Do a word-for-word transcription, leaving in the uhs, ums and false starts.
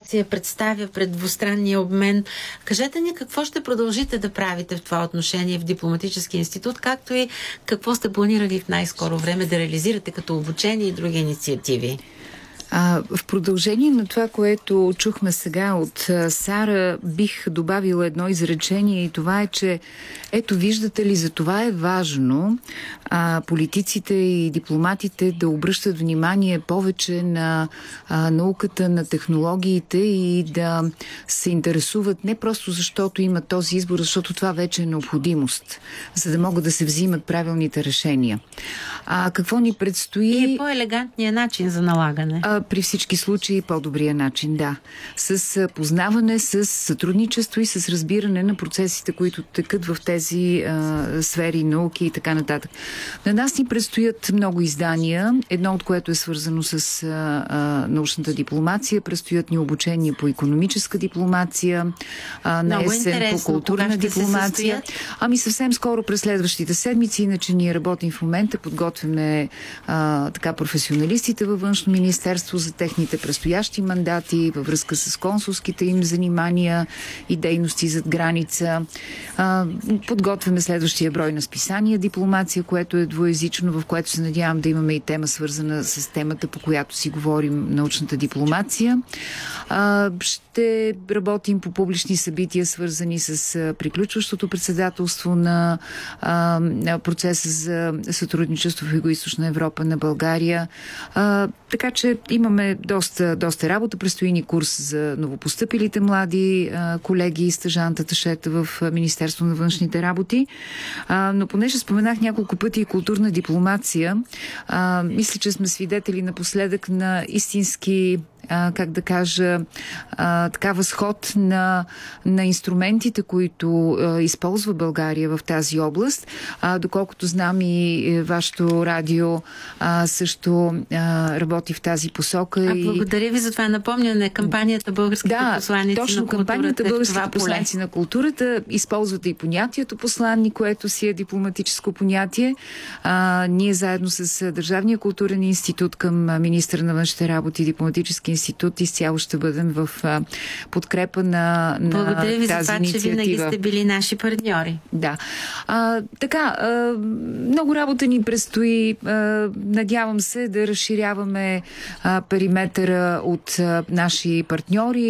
я представя пред двустранния обмен. Кажете ни какво ще продължите да правите в това отношение в Дипломатически институт, както и какво сте планирали в най-скоро време да реализирате като обучение и други инициативи? А, в продължение на това, което чухме сега от а, Сара, бих добавила едно изречение и това е, че ето виждате ли, за това е важно а, политиците и дипломатите да обръщат внимание повече на а, науката, на технологиите и да се интересуват не просто защото има този избор, защото това вече е необходимост, за да могат да се взимат правилните решения. А какво ни предстои? И е по-елегантният начин за налагане. А, при всички случаи по-добрия начин, да. С познаване, с сътрудничество и с разбиране на процесите, които текат в тези а, сфери, науки и така нататък. На нас ни предстоят много издания, едно от което е свързано с а, а, научната дипломация, предстоят ни обучения по икономическа дипломация, а, на есен по културна дипломация. Ами съвсем скоро през следващите седмици, иначе ние работим в момента, подготвяме а, така професионалистите във Външно министерство за техните предстоящи мандати във връзка с консулските им занимания и дейности зад граница. А, подготвяме следващия брой на списание Дипломация, което е двуезично, в което се надявам да имаме и тема свързана с темата, по която си говорим, научната дипломация. А, ще работим по публични събития, свързани с а, приключващото председателство на, а, на процеса за сътрудничество в Югоизточна Европа на България. А, така че имаме доста, доста работа. Предстои ни курс за новопостъпилите млади а, колеги и стажант аташета в Министерство на външните работи. А, но понеже споменах няколко пъти и културна дипломация, а, мисля, че сме свидетели напоследък на истински А, как да кажа, а, така възход на, на инструментите, които а, използва България в тази област. А, доколкото знам и е, вашето радио а, също а, работи в тази посока. А, благодаря ви за това напомняне. Кампанията Българските да, посланици точно, на културата. кампанията Българските това посланици на културата използвате и понятието посланник, което си е дипломатическо понятие. А, ние заедно с Държавния културен институт към министъра на външните работи и Дипломатически институт изцяло ще бъдем в а, подкрепа на, на Благодаря ви тази за това, инициатива. че винаги сте били наши партньори. Да. А, така, а, много работа ни предстои. А, надявам се да разширяваме а, периметъра от а, наши партньори.